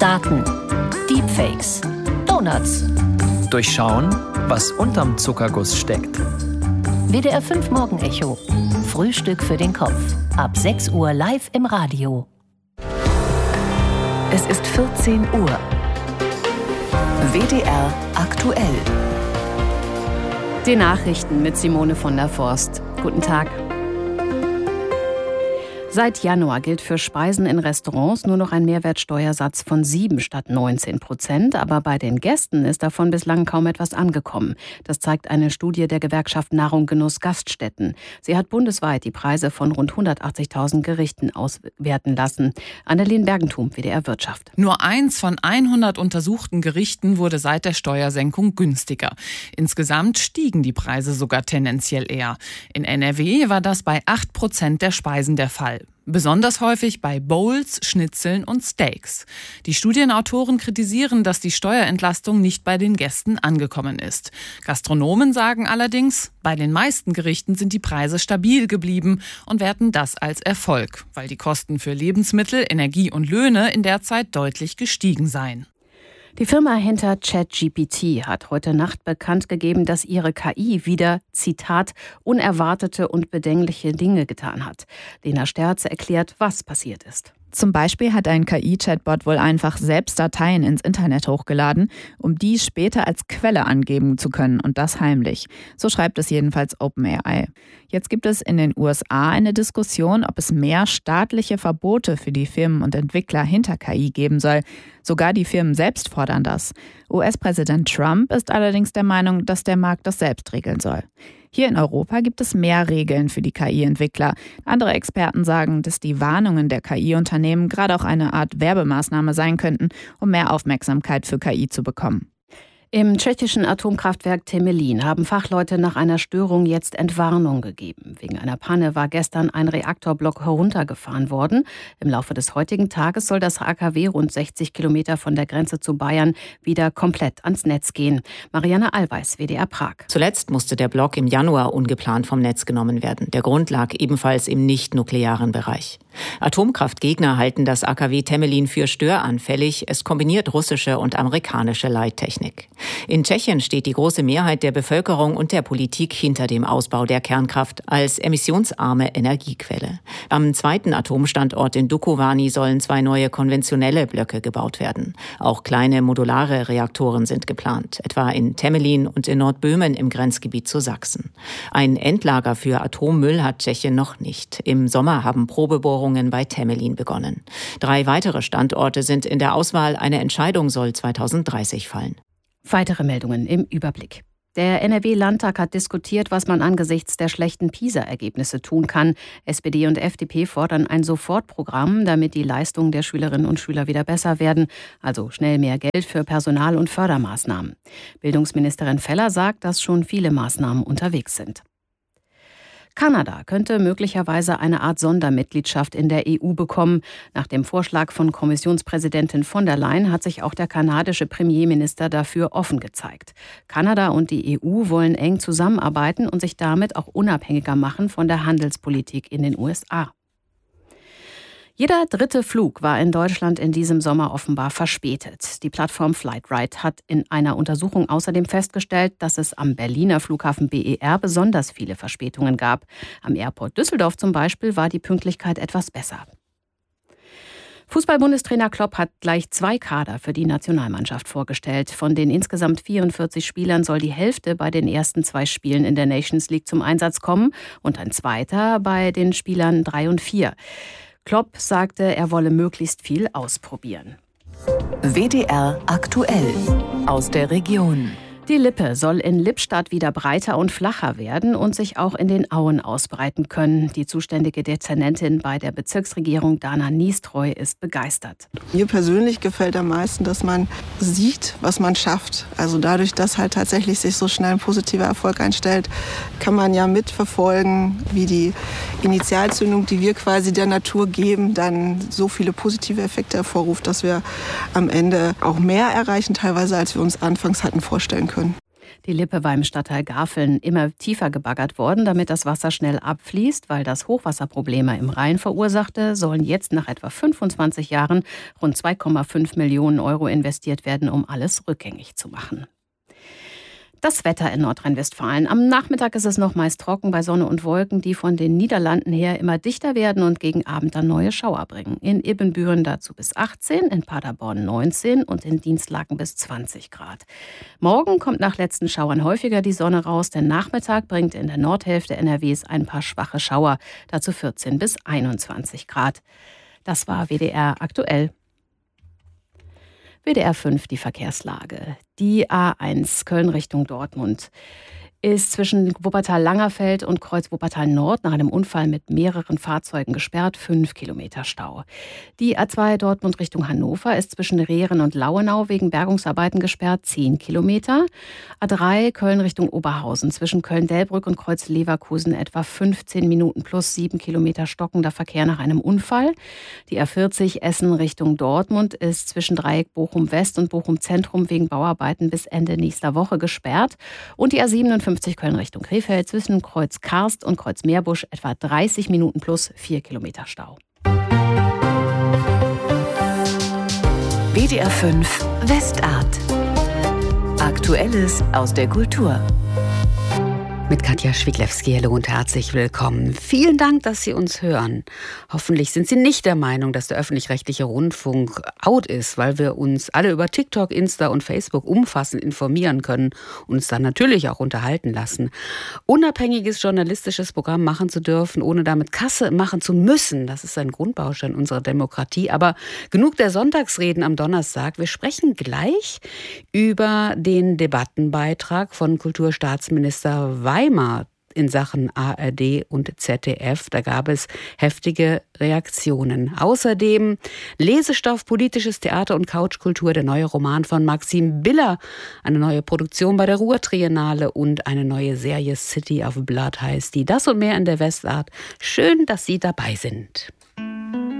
Daten, Deepfakes, Donuts. Durchschauen, was unterm Zuckerguss steckt. WDR 5 Morgenecho. Frühstück für den Kopf. Ab 6 Uhr live im Radio. Es ist 14 Uhr. WDR aktuell. Die Nachrichten mit Simone von der Forst. Guten Tag. Seit Januar gilt für Speisen in Restaurants nur noch ein Mehrwertsteuersatz von 7 statt 19%. Aber bei den Gästen ist davon bislang kaum etwas angekommen. Das zeigt eine Studie der Gewerkschaft Nahrung Genuss Gaststätten. Sie hat bundesweit die Preise von rund 180.000 Gerichten auswerten lassen. Annelien Bergentum, WDR Wirtschaft. Nur 1 von 100 untersuchten Gerichten wurde seit der Steuersenkung günstiger. Insgesamt stiegen die Preise sogar tendenziell eher. In NRW war das bei 8% der Speisen der Fall. Besonders häufig bei Bowls, Schnitzeln und Steaks. Die Studienautoren kritisieren, dass die Steuerentlastung nicht bei den Gästen angekommen ist. Gastronomen sagen allerdings, bei den meisten Gerichten sind die Preise stabil geblieben und werten das als Erfolg, weil die Kosten für Lebensmittel, Energie und Löhne in der Zeit deutlich gestiegen seien. Die Firma hinter ChatGPT hat heute Nacht bekannt gegeben, dass ihre KI wieder, Zitat, unerwartete und bedenkliche Dinge getan hat. Lena Sterz erklärt, was passiert ist. Zum Beispiel hat ein KI-Chatbot wohl einfach selbst Dateien ins Internet hochgeladen, um die später als Quelle angeben zu können und das heimlich. So schreibt es jedenfalls OpenAI. Jetzt gibt es in den USA eine Diskussion, ob es mehr staatliche Verbote für die Firmen und Entwickler hinter KI geben soll. Sogar die Firmen selbst fordern das. US-Präsident Trump ist allerdings der Meinung, dass der Markt das selbst regeln soll. Hier in Europa gibt es mehr Regeln für die KI-Entwickler. Andere Experten sagen, dass die Warnungen der KI-Unternehmen gerade auch eine Art Werbemaßnahme sein könnten, um mehr Aufmerksamkeit für KI zu bekommen. Im tschechischen Atomkraftwerk Temelín haben Fachleute nach einer Störung jetzt Entwarnung gegeben. Wegen einer Panne war gestern ein Reaktorblock heruntergefahren worden. Im Laufe des heutigen Tages soll das AKW rund 60 Kilometer von der Grenze zu Bayern wieder komplett ans Netz gehen. Marianne Allweis, WDR Prag. Zuletzt musste der Block im Januar ungeplant vom Netz genommen werden. Der Grund lag ebenfalls im nicht-nuklearen Bereich. Atomkraftgegner halten das AKW Temelín für störanfällig. Es kombiniert russische und amerikanische Leittechnik. In Tschechien steht die große Mehrheit der Bevölkerung und der Politik hinter dem Ausbau der Kernkraft als emissionsarme Energiequelle. Am zweiten Atomstandort in Dukovany sollen 2 neue konventionelle Blöcke gebaut werden. Auch kleine modulare Reaktoren sind geplant, etwa in Temelín und in Nordböhmen im Grenzgebiet zu Sachsen. Ein Endlager für Atommüll hat Tschechien noch nicht. Im Sommer haben Probebohrungen bei Temelín begonnen. 3 weitere Standorte sind in der Auswahl. Eine Entscheidung soll 2030 fallen. Weitere Meldungen im Überblick. Der NRW-Landtag hat diskutiert, was man angesichts der schlechten PISA-Ergebnisse tun kann. SPD und FDP fordern ein Sofortprogramm, damit die Leistungen der Schülerinnen und Schüler wieder besser werden. Also schnell mehr Geld für Personal- und Fördermaßnahmen. Bildungsministerin Feller sagt, dass schon viele Maßnahmen unterwegs sind. Kanada könnte möglicherweise eine Art Sondermitgliedschaft in der EU bekommen. Nach dem Vorschlag von Kommissionspräsidentin von der Leyen hat sich auch der kanadische Premierminister dafür offen gezeigt. Kanada und die EU wollen eng zusammenarbeiten und sich damit auch unabhängiger machen von der Handelspolitik in den USA. Jeder 3. Flug war in Deutschland in diesem Sommer offenbar verspätet. Die Plattform Flightride hat in einer Untersuchung außerdem festgestellt, dass es am Berliner Flughafen BER besonders viele Verspätungen gab. Am Airport Düsseldorf zum Beispiel war die Pünktlichkeit etwas besser. Fußball-Bundestrainer Klopp hat gleich 2 Kader für die Nationalmannschaft vorgestellt. Von den insgesamt 44 Spielern soll die Hälfte bei den ersten 2 Spielen in der Nations League zum Einsatz kommen und ein zweiter bei den Spielern 3 und 4. Klopp sagte, er wolle möglichst viel ausprobieren. WDR aktuell aus der Region. Die Lippe soll in Lippstadt wieder breiter und flacher werden und sich auch in den Auen ausbreiten können. Die zuständige Dezernentin bei der Bezirksregierung, Dana Niestreu, ist begeistert. Mir persönlich gefällt am meisten, dass man sieht, was man schafft. Also dadurch, dass halt tatsächlich sich so schnell ein positiver Erfolg einstellt, kann man ja mitverfolgen, wie die Initialzündung, die wir quasi der Natur geben, dann so viele positive Effekte hervorruft, dass wir am Ende auch mehr erreichen, teilweise als wir uns anfangs hatten vorstellen können. Die Lippe war im Stadtteil Garfeln immer tiefer gebaggert worden, damit das Wasser schnell abfließt. Weil das Hochwasserprobleme im Rhein verursachte, sollen jetzt nach etwa 25 Jahren rund 2,5 Millionen Euro investiert werden, um alles rückgängig zu machen. Das Wetter in Nordrhein-Westfalen. Am Nachmittag ist es noch meist trocken bei Sonne und Wolken, die von den Niederlanden her immer dichter werden und gegen Abend dann neue Schauer bringen. In Ibbenbüren dazu bis 18, in Paderborn 19 und in Dienstlaken bis 20 Grad. Morgen kommt nach letzten Schauern häufiger die Sonne raus. Der Nachmittag bringt in der Nordhälfte NRWs ein paar schwache Schauer, dazu 14 bis 21 Grad. Das war WDR aktuell. WDR 5, die Verkehrslage. Die A1 Köln Richtung Dortmund ist zwischen Wuppertal-Langerfeld und Kreuz Wuppertal-Nord nach einem Unfall mit mehreren Fahrzeugen gesperrt, 5 Kilometer Stau. Die A2 Dortmund Richtung Hannover ist zwischen Rehren und Lauenau wegen Bergungsarbeiten gesperrt, 10 Kilometer. A3 Köln Richtung Oberhausen zwischen Köln-Delbrück und Kreuz Leverkusen etwa 15 Minuten plus 7 Kilometer stockender Verkehr nach einem Unfall. Die A40 Essen Richtung Dortmund ist zwischen Dreieck Bochum-West und Bochum-Zentrum wegen Bauarbeiten bis Ende nächster Woche gesperrt. Und die A57 Köln Richtung Krefeld zwischen Kreuz Karst und Kreuz Meerbusch etwa 30 Minuten plus 4 Kilometer Stau. WDR 5 Westart. Aktuelles aus der Kultur. Mit Katja Schwiglewski, hallo und herzlich willkommen. Vielen Dank, dass Sie uns hören. Hoffentlich sind Sie nicht der Meinung, dass der öffentlich-rechtliche Rundfunk out ist, weil wir uns alle über TikTok, Insta und Facebook umfassend informieren können und uns dann natürlich auch unterhalten lassen. Unabhängiges journalistisches Programm machen zu dürfen, ohne damit Kasse machen zu müssen, das ist ein Grundbaustein unserer Demokratie. Aber genug der Sonntagsreden am Donnerstag. Wir sprechen gleich über den Debattenbeitrag von Kulturstaatsminister Weimar in Sachen ARD und ZDF. Da gab es heftige Reaktionen. Außerdem Lesestoff, politisches Theater und Couchkultur, der neue Roman von Maxim Biller, eine neue Produktion bei der Ruhr-Triennale und eine neue Serie City of Blood heißt die. Das und mehr in der Westart. Schön, dass Sie dabei sind.